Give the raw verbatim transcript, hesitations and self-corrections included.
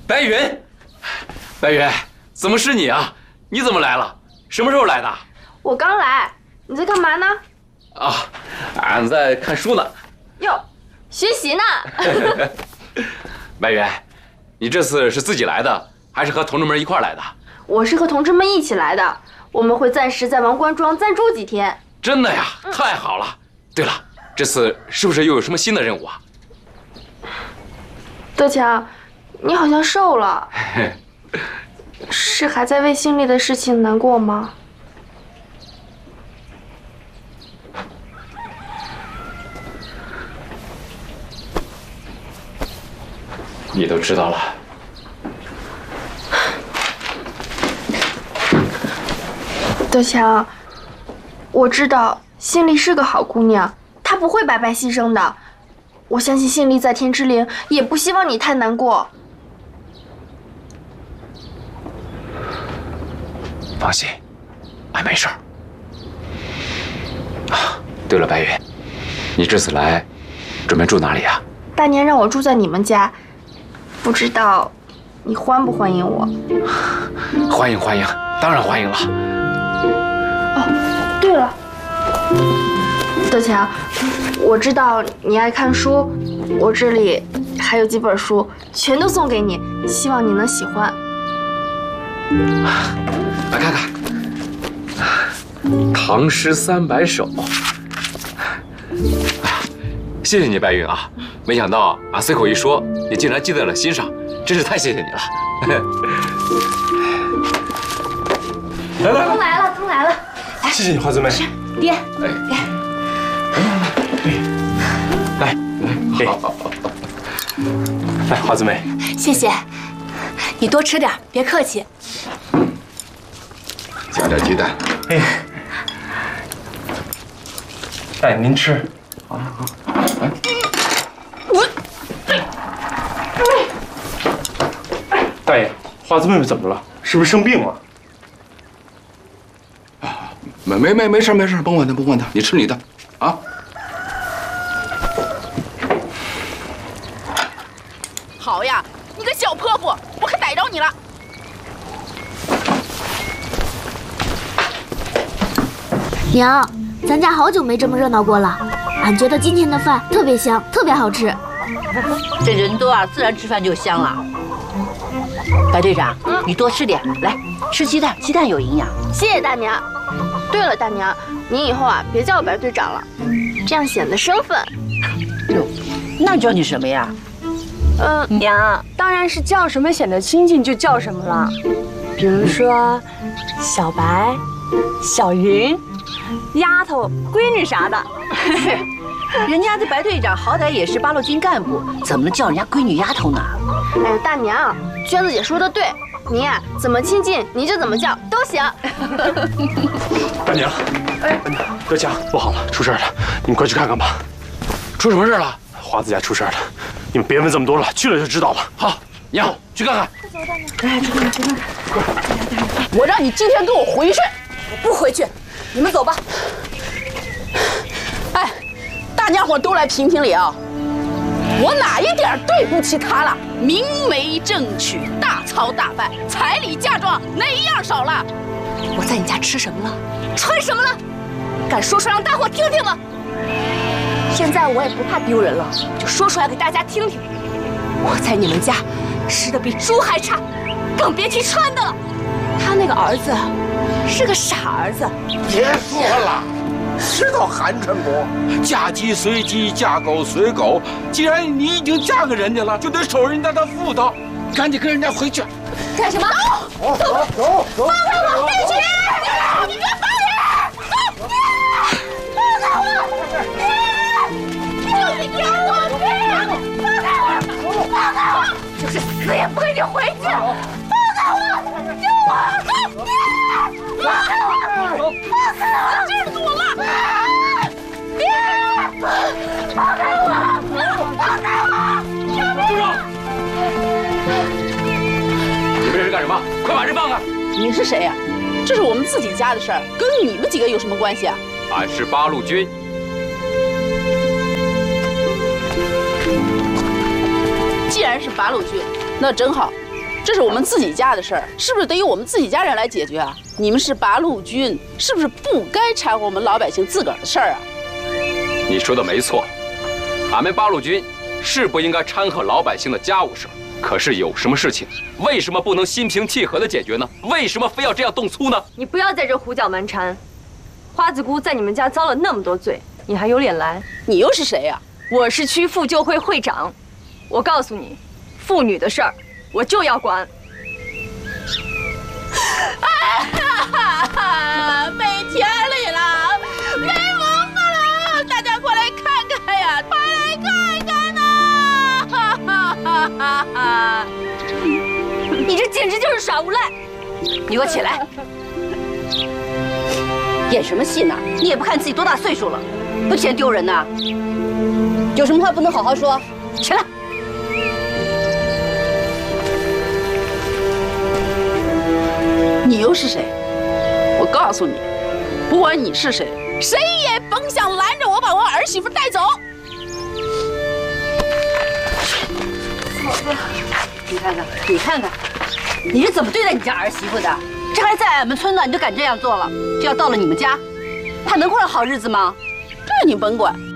白云，白云，怎么是你啊？你怎么来了？什么时候来的？ 我刚来。你在干嘛呢？ 啊，俺在看书呢。 哟，学习呢。 白云，你这次是自己来的，还是和同志们一块来的？ 我是和同志们一起来的，我们会暂时在王官庄暂住几天。 真的呀，太好了。对了，这次是不是又有什么新的任务啊？ 德强，你好像瘦了，是还在为心里的事情难过吗？ 你都知道了。 德强，我知道心里是个好姑娘，她不会白白牺牲的。我相信心里在天之灵也不希望你太难过。 放心，俺没事儿。啊，对了，白云，你这次来，准备住哪里呀？ 大年让我住在你们家，不知道你欢不欢迎我？ 欢迎欢迎，当然欢迎了。 哦，对了，德强，我知道你爱看书，我这里还有几本书，全都送给你，希望你能喜欢。 来看看，《唐诗三百首》。谢谢你，白云啊！没想到俺随口一说，你竟然记在了心上，真是太谢谢你了。 来来灯来了，灯来了！ 来，谢谢你，花姊妹。 爹， 哎， 来来，好好好。来，花姊妹， 谢谢。你多吃点，别客气。 加点鸡蛋。 哎，哎，您吃。啊，哎。我。大爷，花子妹妹怎么了？是不是生病了？ 没没没没事没事，甭管他甭管他，你吃你的，啊。 好呀，你个小泼妇，我可逮着你了！ 娘，咱家好久没这么热闹过了，俺觉得今天的饭特别香，特别好吃。 这人多啊，自然吃饭就香了。白队长，嗯、你多吃点，来吃鸡蛋，鸡蛋有营养。 谢谢大娘。对了，大娘，您以后啊别叫我白队长了，这样显得生分。 哟，那叫你什么呀？ 嗯， 娘，当然是叫什么显得亲近就叫什么了，比如说小白、小云、丫头、闺女啥的。 人家这白队长好歹也是八路军干部，怎么能叫人家闺女丫头呢？ 哎呦，大娘，娟子姐说的对，您呀、啊、怎么亲近您就怎么叫都行。 大娘，哎，德强，不好了，出事了，你们快去看看吧。 出什么事了？ 华子家出事了，你们别问这么多了，去了就知道了。 好，娘去看看。 来，去看看，去看看。我让你今天跟我回去。 我不回去，你们走吧。 哎，大家伙都来评评理啊！我哪一点对不起他了？明媒正娶，大操大办，彩礼嫁妆哪一样少了？ 我在你家吃什么了？穿什么了？敢说出来让大伙听听吗？现在我也不怕丢人了，就说出来给大家听听。我在你们家吃的比猪还差，更别提穿的了。他那个儿子是个傻儿子。 别说了，知道寒碜不？嫁鸡随鸡，嫁狗随狗。既然你已经嫁给人家了，就得守人家的妇道，赶紧跟人家回去。 干什么？ 走走走走！ 放开我！别去！你别放人！放开我！别！就是给我别！放开我！放开我！就是死也不给你回去！放开我！救我！别！放开我！放开我！ 制住了！ 别！放开我！放开我！ 住手！你们这是干什么？快把人放开！ 你是谁呀？这是我们自己家的事儿，跟你们几个有什么关系啊？ 俺是八路军。 既然是八路军，那正好， 这是我们自己家的事儿，是不是得由我们自己家人来解决啊？你们是八路军，是不是不该掺和我们老百姓自个儿的事儿啊？ 你说的没错，俺们八路军是不应该掺和老百姓的家务事，可是有什么事情，为什么不能心平气和的解决呢？为什么非要这样动粗呢？ 你不要在这胡搅蛮缠。花子姑在你们家遭了那么多罪，你还有脸来？ 你又是谁呀？ 我是区妇救会会长，我告诉你，妇女的事儿我就要管。 啊！没天理了，没文化了！大家过来看看呀，快来看看呐！哈哈哈哈哈！ 你这简直就是耍无赖！ 你给我起来！演什么戏呢？你也不看自己多大岁数了，不嫌丢人呐？有什么话不能好好说？起来！ 你又是谁？我告诉你，不管你是谁，谁也甭想拦着我把我儿媳妇带走。 嫂子，你看看，你看看，你是怎么对待你家儿媳妇的？这还在俺们村呢，你就敢这样做了，这要到了你们家，还能过上好日子吗？ 这你甭管。